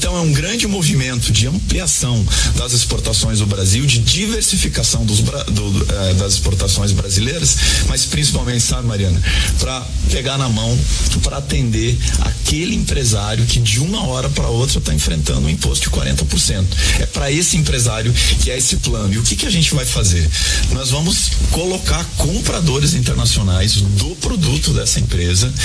Então é um grande movimento de ampliação das exportações do Brasil, de diversificação das exportações brasileiras, mas principalmente, sabe, Mariana, para pegar na mão, para atender aquele empresário que de uma hora para outra está enfrentando um imposto de 40%. É para esse empresário que é esse plano. E o que a gente vai fazer? Nós vamos colocar compradores internacionais do produto dessa empresa